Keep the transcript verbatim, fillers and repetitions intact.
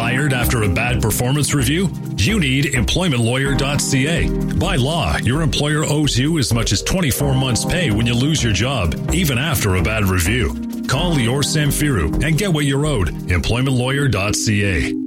Fired after a bad performance review? You need employment lawyer dot c a. By law, your employer owes you as much as twenty-four months' pay when you lose your job, even after a bad review. Call Lior Samfiru and get what you're owed. employment lawyer dot c a.